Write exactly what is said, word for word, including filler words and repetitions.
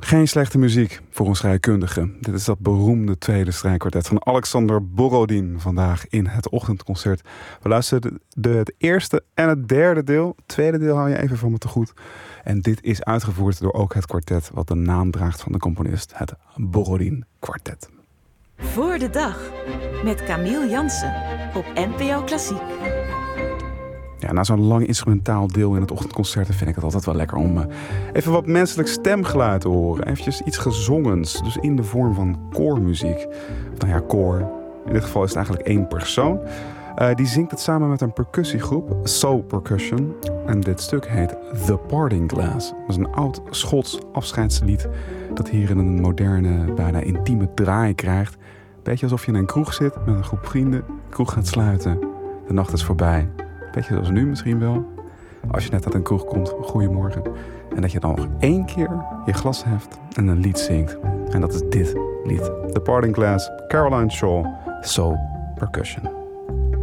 Geen slechte muziek voor een scheikundige. Dit is dat beroemde tweede strijkkwartet van Alexander Borodin vandaag in het ochtendconcert. We luisteren de, het eerste en het derde deel. Het tweede deel hou je even van me te goed. En dit is uitgevoerd door ook het kwartet wat de naam draagt van de componist. Het Borodin Kwartet. Voor de dag met Camille Jansen op N P O Klassiek. Ja, na zo'n lang instrumentaal deel in het ochtendconcert vind ik het altijd wel lekker om uh, even wat menselijk stemgeluid te horen. Eventjes iets gezongens, dus in de vorm van koormuziek. Nou ja, koor. In dit geval is het eigenlijk één persoon. Uh, die zingt het samen met een percussiegroep, Soul Percussion. En dit stuk heet The Parting Glass. Dat is een oud Schots afscheidslied dat hier in een moderne, bijna intieme draai krijgt. Beetje alsof je in een kroeg zit met een groep vrienden. De kroeg gaat sluiten. De nacht is voorbij. Beetje zoals nu misschien wel. Als je net uit een kroeg komt, goeiemorgen. En dat je dan nog één keer je glas heft en een lied zingt. En dat is dit lied. The Parting Glass, Caroline Shaw, Soul Percussion.